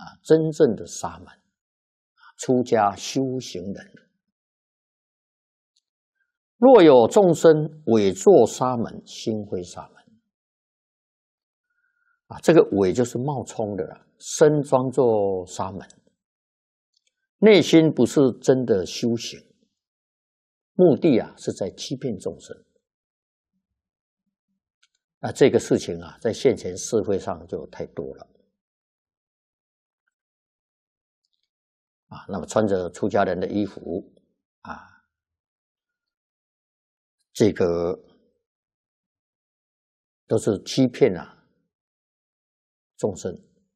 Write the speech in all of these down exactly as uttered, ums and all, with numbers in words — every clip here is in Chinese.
啊，真正的沙门，出家修行人。若有众生伪作沙门，心非沙门。啊，这个伪就是冒充的啦，身装作沙门，内心不是真的修行，目的啊是在欺骗众生。那这个事情啊，在现前社会上就太多了。啊，那么穿着出家人的衣服啊，这个都是欺骗啊众生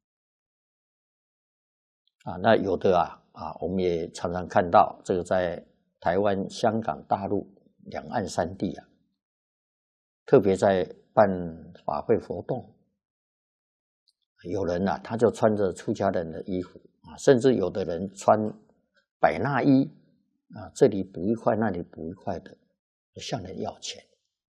啊。那有的啊啊，我们也常常看到，这个在台湾、香港、大陆两岸三地啊，特别在办法会活动，有人啊，他就穿着出家人的衣服啊，甚至有的人穿百衲衣啊，这里补一块，那里补一块的，向人要钱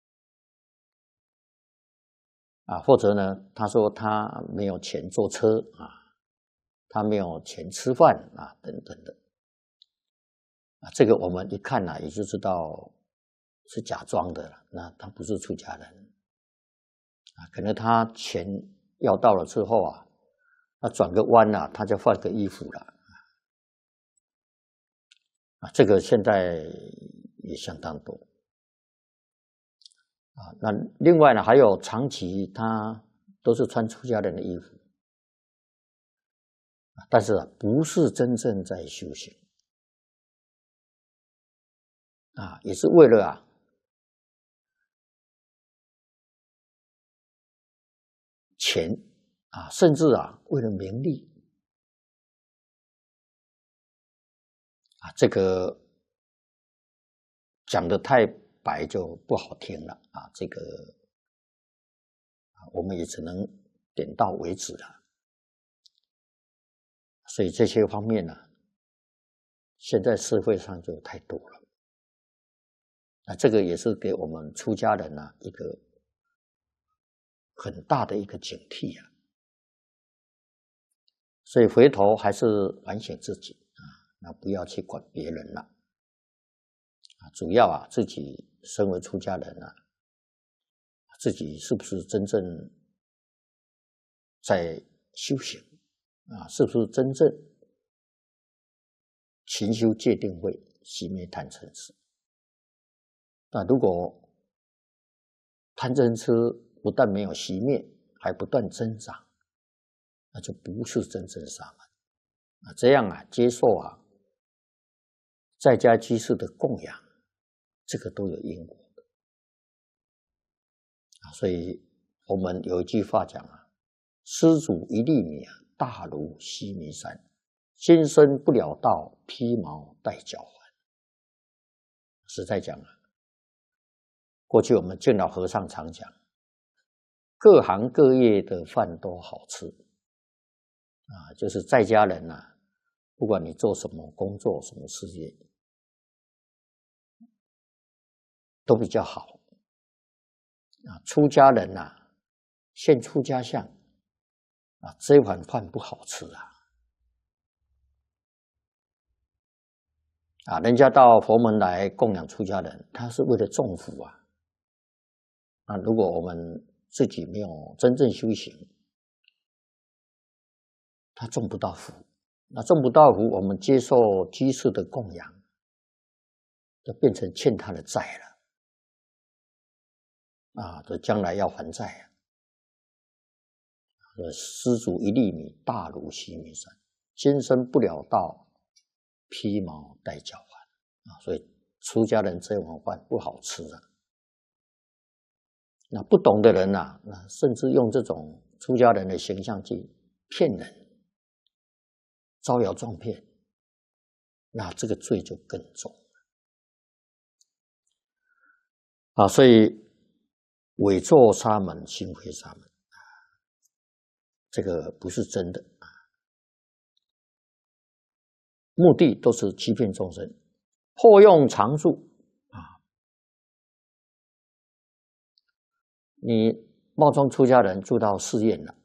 啊，或者呢，他说他没有钱坐车啊，他没有钱吃饭啊，等等的啊，这个我们一看啊，也就知道是假装的了，那他不是出家人啊，可能他钱要到了之后啊，他转个弯啊，他就换个衣服了啊，这个现在也相当多啊。那另外呢，还有长期他都是穿出家人的衣服，但是啊，不是真正在修行啊，也是为了啊钱啊，甚至啊为了名利啊，这个讲得太白就不好听了啊，这个我们也只能点到为止了。所以这些方面呢，现在社会上就太多了。那这个也是给我们出家人呢一个很大的一个警惕啊。所以回头还是反省自己啊，那不要去管别人了啊，主要啊自己身为出家人啊，自己是不是真正在修行啊？是不是真正勤修戒定慧，熄灭贪嗔痴？那如果贪嗔痴不但没有熄灭，还不断增长，那就不是真正沙门啊。这样啊，接受啊在家居士的供养，这个都有因果的啊。所以我们有一句话讲啊，施主一粒米啊，大如须弥山，心生不了道，披毛戴脚环。实在讲啊，过去我们见老和尚常讲，各行各业的饭都好吃啊，就是在家人呐、啊，不管你做什么工作、什么事业，都比较好啊。出家人呐、啊，现出家相啊，这碗饭不好吃啊。啊，人家到佛门来供养出家人，他是为了种福啊。那如果我们自己没有真正修行，他种不到福。那种不到福，我们接受居士的供养，就变成欠他的债了啊！这将来要还债啊！施主一粒米，大如须弥山，心生不了道，披毛戴脚环啊！所以出家人这碗饭不好吃啊。那不懂的人啊，那甚至用这种出家人的形象去骗人，招摇撞骗，那这个罪就更重了啊！所以伪作沙门，心非沙门，这个不是真的啊，目的都是欺骗众生，破用常住啊！你冒充出家人住到寺院了